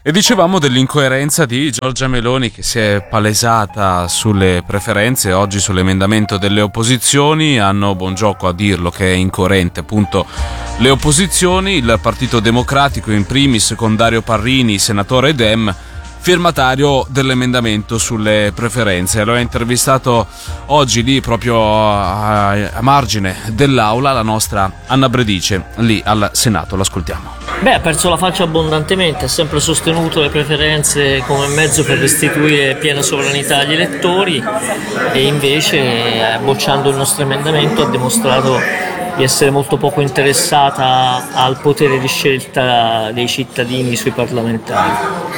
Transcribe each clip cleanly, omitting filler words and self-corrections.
E dicevamo dell'incoerenza di Giorgia Meloni, che si è palesata sulle preferenze oggi sull'emendamento delle opposizioni. Hanno buon gioco a dirlo che è incoerente appunto le opposizioni, il Partito Democratico in primis con Dario Parrini, senatore Dem, firmatario dell'emendamento sulle preferenze. Lo ha intervistato oggi lì proprio a margine dell'aula la nostra Anna Bredice, lì al Senato. L'ascoltiamo. Ha perso la faccia abbondantemente, ha sempre sostenuto le preferenze come mezzo per restituire piena sovranità agli elettori e invece, bocciando il nostro emendamento, ha dimostrato di essere molto poco interessata al potere di scelta dei cittadini sui parlamentari.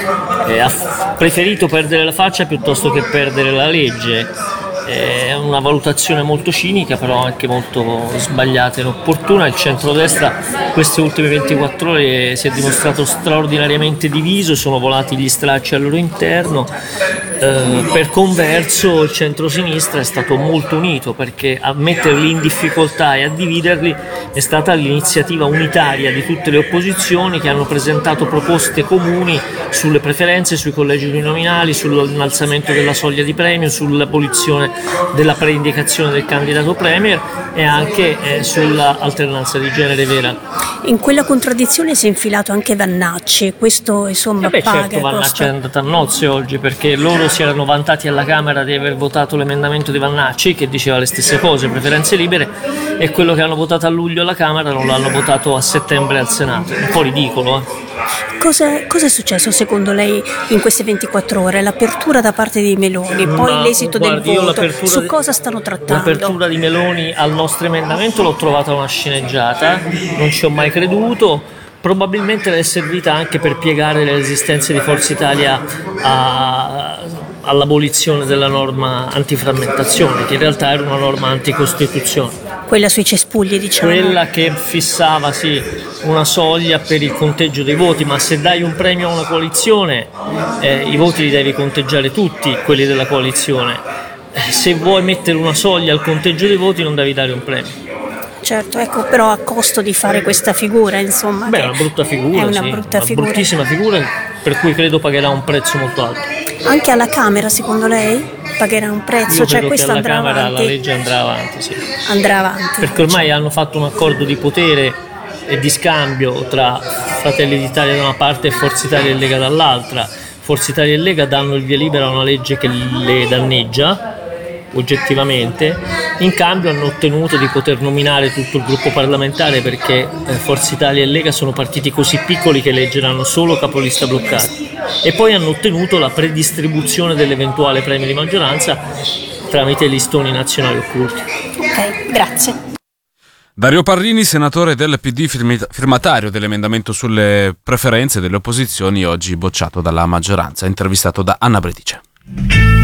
Ha preferito perdere la faccia piuttosto che perdere la legge. È una valutazione molto cinica, però anche molto sbagliata e inopportuna. Il centrodestra queste ultime 24 ore si è dimostrato straordinariamente diviso, sono volati gli stracci al loro interno. Per converso il centrosinistra è stato molto unito, perché a metterli in difficoltà e a dividerli è stata l'iniziativa unitaria di tutte le opposizioni, che hanno presentato proposte comuni sulle preferenze, sui collegi uninominali, sull'innalzamento della soglia di premio, sull'abolizione della preindicazione del candidato premier e anche sull'alternanza di genere vera. In quella contraddizione si è infilato anche Vannacci, questo insomma paga. Certo, Vannacci è andato a nozze oggi, perché loro si erano vantati alla Camera di aver votato l'emendamento di Vannacci che diceva le stesse cose, preferenze libere, e quello che hanno votato a luglio alla Camera non l'hanno votato a settembre al Senato. Un po' ridicolo, Cosa è successo secondo lei in queste 24 ore? L'apertura da parte di Meloni, poi l'esito del voto, su cosa stanno trattando? L'apertura di Meloni al nostro emendamento l'ho trovata una sceneggiata, non ci ho mai creduto. Probabilmente le è servita anche per piegare le resistenze di Forza Italia all'abolizione della norma antiframmentazione, che in realtà era una norma anticostituzione. Quella sui cespugli, diciamo. Quella che fissava, sì, una soglia per il conteggio dei voti, ma se dai un premio a una coalizione, i voti li devi conteggiare tutti, quelli della coalizione. Se vuoi mettere una soglia al conteggio dei voti non devi dare un premio. Certo, ecco, però a costo di fare questa figura, insomma. È una brutta figura, è una bruttissima figura, per cui credo pagherà un prezzo molto alto. Anche alla Camera, secondo lei, pagherà un prezzo? Io credo che alla Camera la legge andrà avanti, sì. Andrà avanti. Perché ormai hanno fatto un accordo di potere e di scambio tra Fratelli d'Italia da una parte e Forza Italia e Lega dall'altra. Forza Italia e Lega danno il via libera a una legge che le danneggia oggettivamente, in cambio hanno ottenuto di poter nominare tutto il gruppo parlamentare, perché Forza Italia e Lega sono partiti così piccoli che eleggeranno solo capolista bloccati, e poi hanno ottenuto la predistribuzione dell'eventuale premio di maggioranza tramite listoni nazionali occulti. Ok, grazie. Dario Parrini, senatore del PD, firmatario dell'emendamento sulle preferenze delle opposizioni, oggi bocciato dalla maggioranza, intervistato da Anna Bredice.